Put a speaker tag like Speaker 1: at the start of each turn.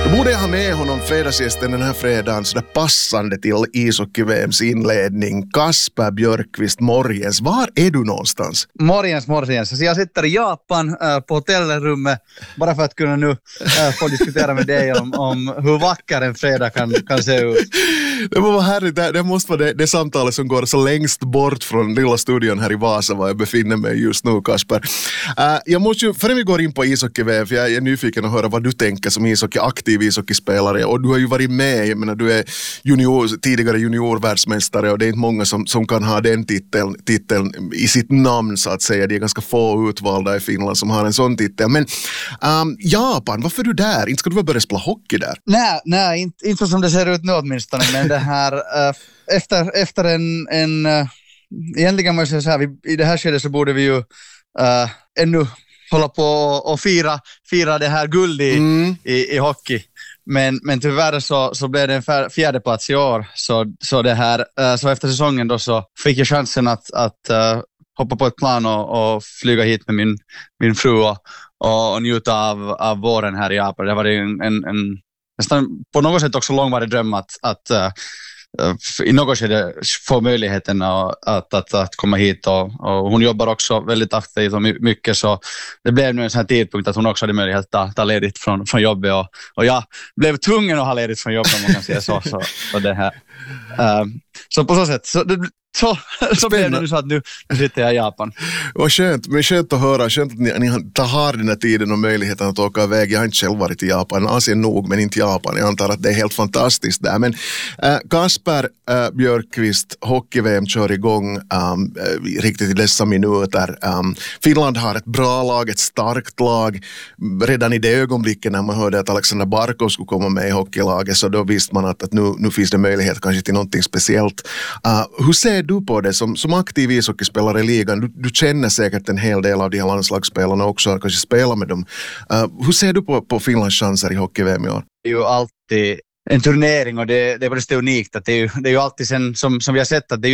Speaker 1: Då borde jag ha med honom fredagsgästen den här fredagen så där passande till ishockey-VMs inledning. Kasper Björkqvist, morgens. Var är du någonstans?
Speaker 2: Morgens. Så jag sitter i Japan på hotellrummet bara för att kunna nu få diskutera med dig om hur vacker en fredag kan se ut.
Speaker 1: Det må vara härligt. Det måste vara det samtalet som går så längst bort från lilla studion här i Vasa var jag befinner mig just nu, Kasper. Jag måste ju, förrän vi går in på ishockey-VM, för jag är nyfiken att höra vad du tänker som aktiv ishockeyspelare. Och du har ju varit med, jag menar, du är tidigare juniorvärldsmästare och det är inte många som kan ha den titeln i sitt namn så att säga. Det är ganska få utvalda i Finland som har en sån titel. Men Japan, varför är du där? Inte ska du väl börja spela hockey där?
Speaker 2: Nej, inte som det ser ut nu åtminstone, men det här efter en egentligen måste jag säga så här, i det här skedet så borde vi ju ännu hålla på och fira det här guld i hockey. Men tyvärr så blev det en fjärde plats i år. Så det här så efter säsongen då så fick jag chansen att hoppa på ett plan och flyga hit med min fru och njuta av våren här i Japan. Det var en nästan på något sätt också långvarig dröm att i något skede få möjligheten att komma hit och hon jobbar också väldigt aktivt och mycket, så det blev nu en sån här tidpunkt att hon också hade möjlighet att ta ledigt från jobbet och jag blev tvungen att ha ledigt från jobbet om man kan säga så det här. Så på så sätt så blev det nu så att nu sitter jag i Japan.
Speaker 1: Vad skönt att höra. Skönt att ni har den här tiden och möjligheten att åka iväg. Jag har inte själv varit i Japan. Asien nog, men inte Japan. Jag antar att det är helt fantastiskt där. Men Kasper Björkqvist, hockey-VM kör igång riktigt i dessa minuter. Finland har ett bra lag, ett starkt lag. Redan i det ögonblicket när man hörde att Alexander Barkov skulle komma med i hockeylaget, så då visste man att nu finns det möjlighet kanske till någonting speciellt. Hur ser du på det som aktiv ishockeyspelare i ligan? Du känner säkert en hel del av de här landslagsspelarna också, kanske spelar med dem. Hur ser du på Finlands chanser i hockey-VM i år?
Speaker 2: Det är ju alltid en turnering och det är väldigt unikt att det är ju alltid sen som vi har sett att det